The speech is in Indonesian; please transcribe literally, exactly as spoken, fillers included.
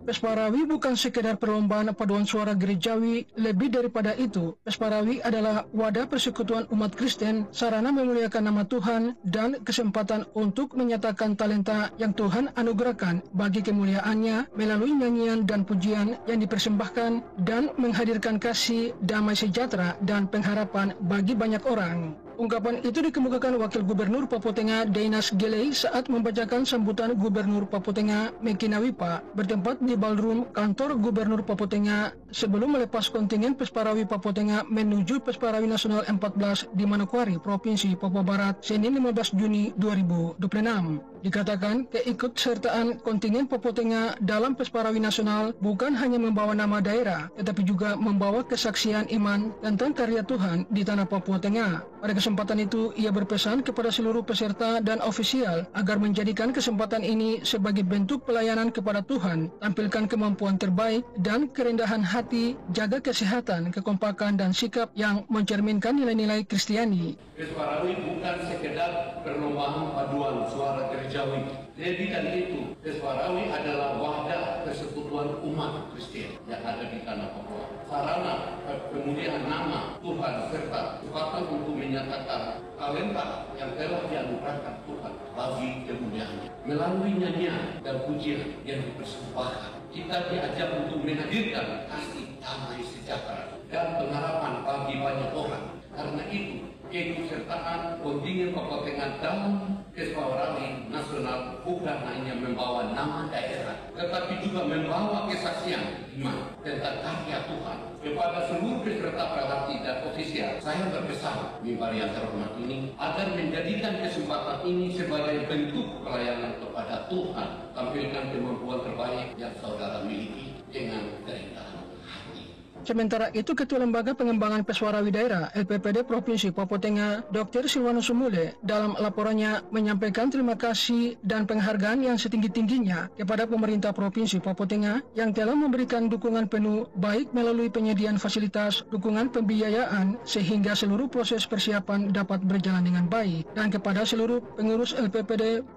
Pesparawi bukan sekedar perlombaan paduan suara gerejawi, lebih daripada itu, Pesparawi adalah wadah persekutuan umat Kristen, sarana memuliakan nama Tuhan, dan kesempatan untuk menyatakan talenta yang Tuhan anugerahkan bagi kemuliaannya melalui nyanyian dan pujian yang dipersembahkan dan menghadirkan kasih, damai sejahtera, dan pengharapan bagi banyak orang. Ungkapan itu dikemukakan Wakil Gubernur Papua Tengah Deinas Gelei saat membacakan sambutan Gubernur Papua Tengah Meki Nawipa bertempat di ballroom kantor Gubernur Papua Tengah sebelum melepas kontingen Pesparawi Papua Tengah menuju Pesparawi Nasional empat belas di Manokwari, Provinsi Papua Barat, Senin lima belas Juni dua ribu dua puluh enam. Dikatakan keikutsertaan kontingen Papua Tengah dalam Pesparawi Nasional bukan hanya membawa nama daerah, tetapi juga membawa kesaksian iman tentang karya Tuhan di tanah Papua Tengah. Pada kesempatan itu, ia berpesan kepada seluruh peserta dan ofisial agar menjadikan kesempatan ini sebagai bentuk pelayanan kepada Tuhan, tampilkan kemampuan terbaik dan kerendahan hati, jaga kesehatan, kekompakan, dan sikap yang mencerminkan nilai-nilai Kristiani. Pesparawi bukan sekedar perlombaan paduan suara gerejawi. Lebih dari itu, Pesparawi adalah wadah persekutuan umat Kristen yang ada di tanah Papua. Sarana kemuliaan nama Tuhan serta kesempatan untuk menyatakan talenta yang telah dianugerahkan Tuhan bagi kemuliaannya. Melalui nyanyian dan pujian yang dipersembahkan, kita diajak untuk menghadirkan kasih, damai sejahtera, dan pengharapan bagi banyak orang. Karena itu, keikutsertaan kontingen Papua Tengah dalam Pesparawi Nasional bukan hanya membawa nama daerah, tetapi juga membawa kesaksian iman tentang karya Tuhan. Kepada seluruh peserta pelatih dan ofisial, saya berpesan mimbar yang terhormat ini agar menjadikan kesempatan ini sebagai bentuk pelayanan kepada Tuhan. Tampilkan kemampuan terbaik yang saudara miliki dengan kerendahan. Sementara itu, Ketua Lembaga Pengembangan Pesparawi Daerah L P P D Provinsi Papua Tengah, Doktor Silwanus Sumule, dalam laporannya menyampaikan terima kasih dan penghargaan yang setinggi-tingginya kepada pemerintah Provinsi Papua Tengah yang telah memberikan dukungan penuh baik melalui penyediaan fasilitas, dukungan pembiayaan, sehingga seluruh proses persiapan dapat berjalan dengan baik, dan kepada seluruh pengurus L P P D